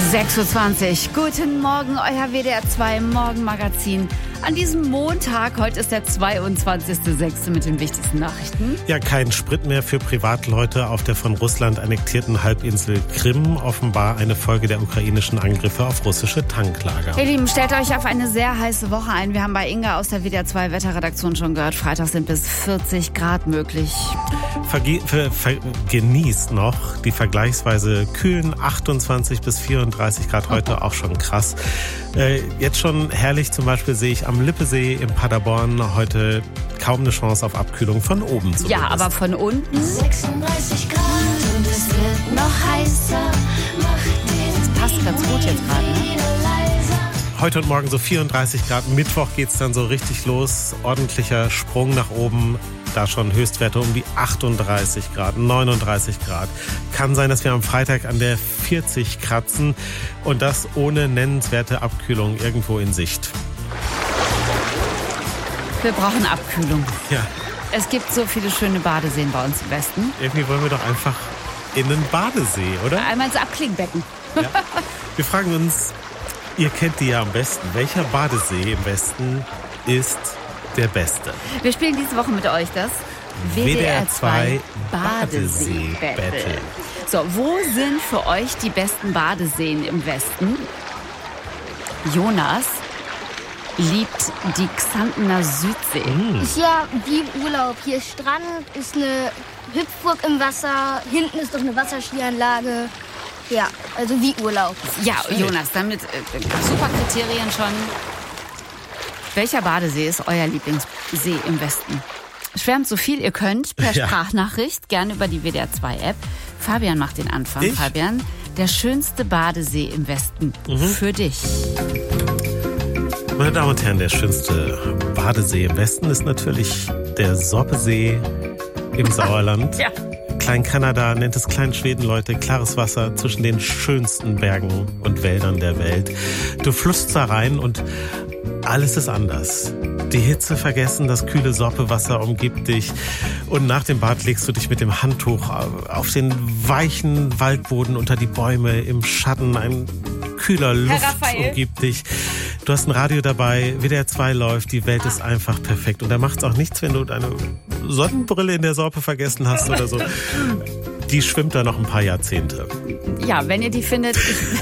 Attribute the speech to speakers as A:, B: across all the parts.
A: 6:20 Uhr. Guten Morgen, euer WDR 2 Morgenmagazin. An diesem Montag, heute ist der 22.06. mit den wichtigsten Nachrichten.
B: Ja, kein Sprit mehr für Privatleute auf der von Russland annektierten Halbinsel Krim. Offenbar eine Folge der ukrainischen Angriffe auf russische Tanklager.
A: Ihr Lieben, stellt euch auf eine sehr heiße Woche ein. Wir haben bei Inga aus der WDR 2 Wetterredaktion schon gehört, Freitag sind bis 40 Grad möglich.
B: Genießt noch die vergleichsweise kühlen 28 bis 34 Grad heute, auch schon krass. Jetzt schon herrlich, zum Beispiel sehe ich am Lippesee in Paderborn heute kaum eine Chance auf Abkühlung von oben zumindest.
A: Ja, aber von unten
C: 36 Grad und es wird noch heißer.
A: das passt ganz gut jetzt gerade, ne?
B: Heute und morgen so 34 Grad. Mittwoch geht's dann so richtig los. Ordentlicher Sprung nach oben. Da schon Höchstwerte um die 38 Grad, 39 Grad. Kann sein, dass wir am Freitag an der 40 kratzen. Und das ohne nennenswerte Abkühlung irgendwo in Sicht.
A: Wir brauchen Abkühlung.
B: Ja.
A: Es gibt so viele schöne Badeseen bei uns im Westen.
B: Irgendwie wollen wir doch einfach in einen Badesee, oder?
A: Einmal ins Abklingbecken.
B: Ja. Wir fragen uns, ihr kennt die ja am besten. Welcher Badesee im Westen ist der beste?
A: Wir spielen diese Woche mit euch das WDR 2 Badesee-Battle. So, wo sind für euch die besten Badeseen im Westen? Jonas liebt die Xantener Südsee.
D: Ist ja wie Urlaub. Hier ist Strand, ist eine Hüpfburg im Wasser, hinten ist doch eine Wasserskianlage. Ja, also wie Urlaub.
A: Ja, Jonas, damit super Kriterien schon. Welcher Badesee ist euer Lieblingssee im Westen? Schwärmt so viel ihr könnt per Sprachnachricht, gerne über die WDR 2 App. Fabian macht den Anfang.
B: Ich?
A: Fabian, der schönste Badesee im Westen für dich.
B: Meine Damen und Herren, der schönste Badesee im Westen ist natürlich der Soppesee im Sauerland.
A: Ja.
B: Klein-Kanada nennt es Klein-Schweden, Leute. Klares Wasser zwischen den schönsten Bergen und Wäldern der Welt. Du flussst da rein und alles ist anders. Die Hitze vergessen, das kühle Soppewasser umgibt dich. Und nach dem Bad legst du dich mit dem Handtuch auf den weichen Waldboden unter die Bäume im Schatten. Ein kühler Luft umgibt dich. Du hast ein Radio dabei, WDR 2 läuft, die Welt ist einfach perfekt. Und da macht's auch nichts, wenn du deine Sonnenbrille in der Sorpe vergessen hast oder so. Die schwimmt da noch ein paar Jahrzehnte.
A: Ja, wenn ihr die findet.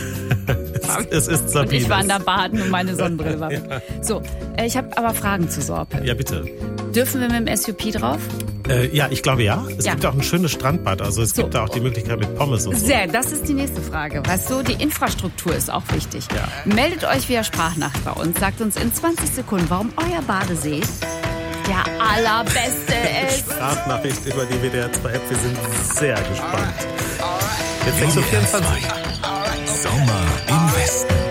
B: Es ist Sabine.
A: Und ich war in der Baden und meine Sonnenbrille war weg. So, ich habe aber Fragen zu Sorpe.
B: Ja, bitte.
A: Dürfen wir mit dem SUP drauf?
B: Ja, ich glaube ja. Es gibt auch ein schönes Strandbad. Also es gibt da auch die Möglichkeit mit Pommes und so.
A: Das ist die nächste Frage. Weißt du, die Infrastruktur ist auch wichtig.
B: Ja.
A: Meldet euch via Sprachnachricht bei uns. Sagt uns in 20 Sekunden, warum euer Badesee der allerbeste ist.
B: Sprachnachricht über die WDR 2 App. Wir sind sehr gespannt. Jetzt 6:24 Uhr.
E: Sommer im Westen.